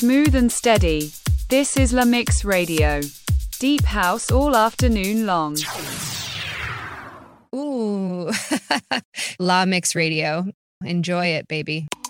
Smooth and steady. This is La Mix Radio. Deep house all afternoon long. Ooh, La Mix Radio. Enjoy it, baby.